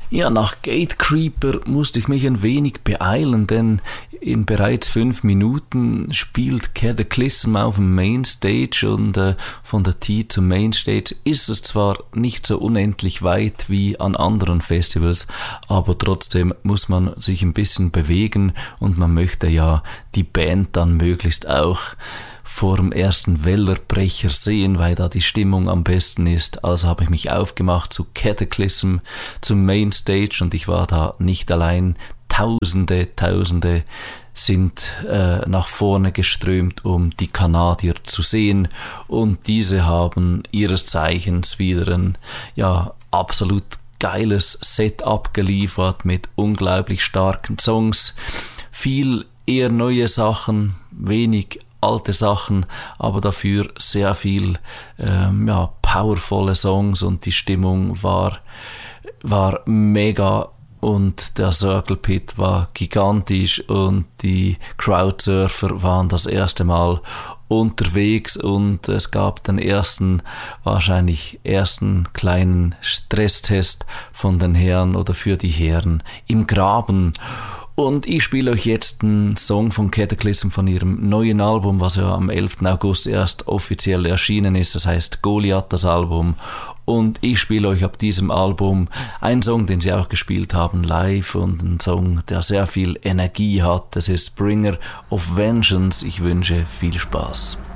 Ja, nach Gatecreeper musste ich mich ein wenig beeilen, denn in bereits 5 Minuten spielt Cataclysm auf dem Mainstage und von der T zum Mainstage ist es zwar nicht so unendlich weit wie an anderen Festivals, aber trotzdem muss man sich ein bisschen bewegen und man möchte ja die Band dann möglichst auch vor dem ersten Wellerbrecher sehen, weil da die Stimmung am besten ist. Also habe ich mich aufgemacht zu Cataclysm, zum Mainstage und ich war da nicht allein. Tausende sind nach vorne geströmt, um die Kanadier zu sehen und diese haben ihres Zeichens wieder ein absolut geiles Set abgeliefert mit unglaublich starken Songs, viel eher neue Sachen, wenig alte Sachen, aber dafür sehr viel powervolle Songs und die Stimmung war mega und der Circle Pit war gigantisch und die Crowdsurfer waren das erste Mal unterwegs und es gab den ersten kleinen Stresstest von den Herren oder für die Herren im Graben. Und ich spiele euch jetzt einen Song von Cataclysm von ihrem neuen Album, was ja am 11. August erst offiziell erschienen ist. Das heißt Goliath, das Album. Und ich spiele euch ab diesem Album einen Song, den sie auch gespielt haben live und einen Song, der sehr viel Energie hat. Das ist Bringer of Vengeance. Ich wünsche viel Spaß.